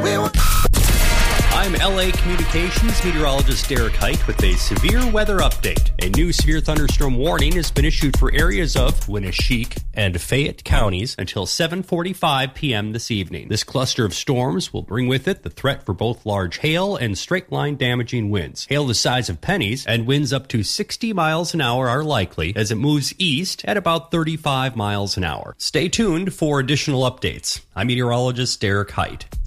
I'm LA Communications meteorologist Derek Height with a severe weather update. A new severe thunderstorm warning has been issued for areas of Winneshiek and Fayette counties until 7:45 p.m. this evening. This cluster of storms will bring with it the threat for both large hail and straight-line damaging winds. Hail the size of pennies and winds up to 60 miles an hour are likely as it moves east at about 35 miles an hour. Stay tuned for additional updates. I'm meteorologist Derek Height.